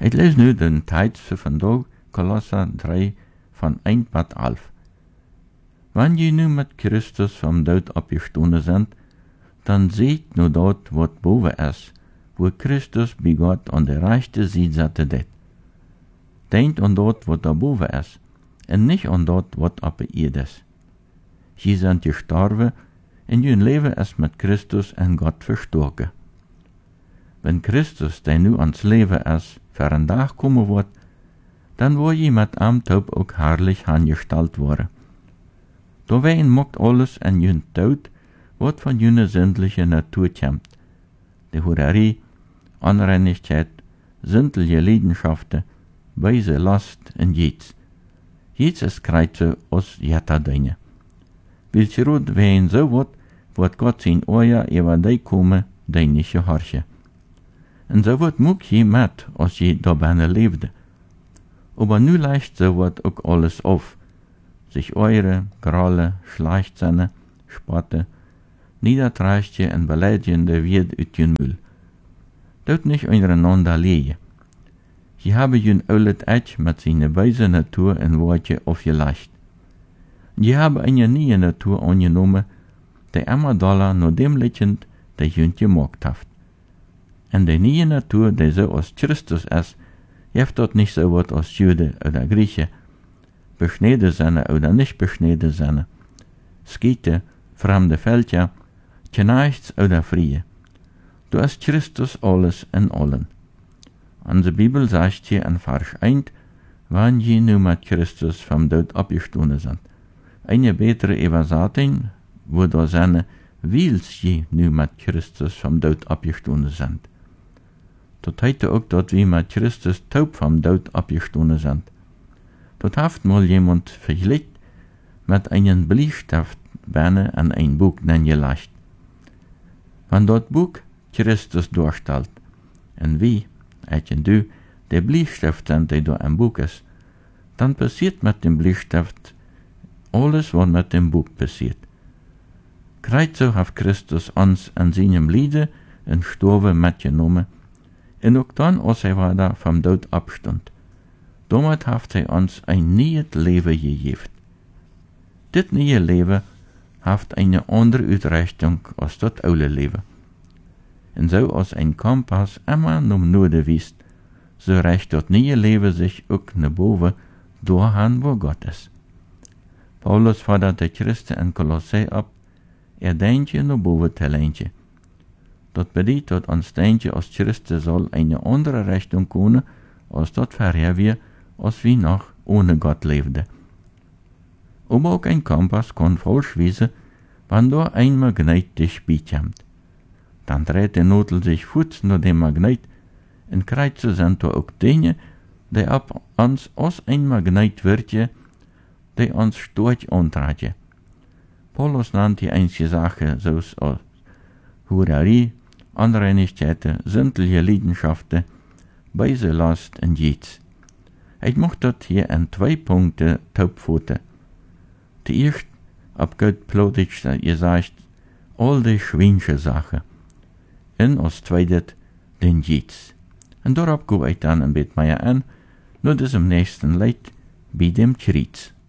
Ik lees nu den tekst voor vandaag, Kolosser 3, van 1 tot 11. Wanneer je nu met Christus vom dood opgestaan sind, dan seht nu dat wat boven is, wo Christus bij God aan de rechte zijde zette dit. Denkt aan dat wat da boven is, en niet aan dat wat op de aarde is. Je sind gestorven, en je leven is met Christus en God verstoken. Wenn Christus, der nu ans leven is, voor een dag komen wordt, dan wordt je met am Taub ook herrlich angestalt worden. Doorwegen mocht alles en jun dood, wat van june zindliche natuur komt. De hoererie, onreinigheid, zindliche leidenschaften, wijze last en jiets. Jiets is krijtse als jetta dingen. Welche rood ween zo wat God zijn oja ewa die komen, die niet gehorchen. En zo wordt moek je met als je daarbij leefde. Aber nu leicht so wat ook alles auf. Sich eure, grollen, schleichtzinnen, spotten, niedertreichtje en beleidigende wird uit je mul. Doet nicht untereinander leje. Je habe jun oulet etch met zijn wijze natuur en woordje aufgeleicht. Je habe eine nieuwe natuur angenomen, die immer doller nur dem lichend, der jun gemaakt haft. En die nieuwe natuur, die so aus Christus is, heeft dort nicht so wat als Jude oder Grieche, beschneden zijn oder nicht beschneden zijn, Skite, fremde Völker, Knechts oder Frie. Du hast Christus alles in allen. Onze Bibel sagt hier in Vers 1, wann je nu mit Christus vom Tod abgestoßen sind. Eine bessere Übersetzung, wo da seine, wils je nu mit Christus vom Tod abgestoßen sind. Dat heette ook dat we met Christus taub vom Tod abgestoßen sind. Dat heeft mal jemand vergleicht mit einem Bleistift bijna an ein Buch neergelegd. Wenn dat Buch Christus darstellt, en wie, en du, der Bleistift sind, der da ein Buch ist, dann passiert mit dem Bleistift alles, was mit dem Buch passiert. Kreuz so hat Christus uns an seinem Liede en Storbe mitgenommen, en ook dan als hij weiter vom Tod abstund. Damit heeft hij ons ein nieuw leven gegeven. Dit nieuwe leven heeft eine andere Uitrichtung als dat oude leven. En zo als ein Kompass immer naar Noorden wijst, so reicht dat nieuwe leven zich ook naar boven doorgaan wo God is. Paulus fordert de Christen in Kolossee op, deintje naar boven te leintje. Dat bedeutet, dat ons deintje als Christen soll eine andere Richtung kunnen, als dat vorher wir, als wie noch ohne Gott lebte. Aber auch ein Kompass kann falsch wiesen, wenn da ein Magnet dich beikommt. Dann dreht der Notel sich fuß nach dem Magnet, und kreuze sind da auch Dinge, die ab uns als ein Magnet wirken, die uns stark antreiben. Paulus nannt die einzige Sache, so als Hurerie, Unreinigkeiten, sündliche Leidenschaften, weise Last und Jiets. Ich möchte das hier in 2 Punkten taubfoten. Die erste, ab Gott plotigt, ihr sagt, all die schwinsche Sachen. Und als zweites, den Jiets. Und darauf gehe ich dann ein bisschen mehr an, nur das im nächsten Lied, bei dem Krieg.